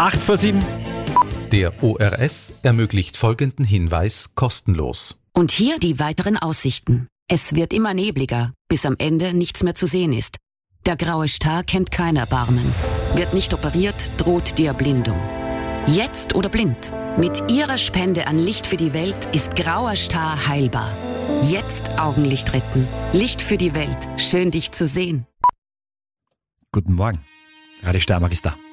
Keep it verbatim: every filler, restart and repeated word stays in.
acht vor sieben. Der O R F ermöglicht folgenden Hinweis kostenlos. Und hier die weiteren Aussichten. Es wird immer nebliger, bis am Ende nichts mehr zu sehen ist. Der graue Star kennt kein Erbarmen. Wird nicht operiert, droht die Erblindung. Jetzt oder blind. Mit Ihrer Spende an Licht für die Welt ist grauer Star heilbar. Jetzt Augenlicht retten. Licht für die Welt. Schön, dich zu sehen. Guten Morgen. Radio Steiermark ist da.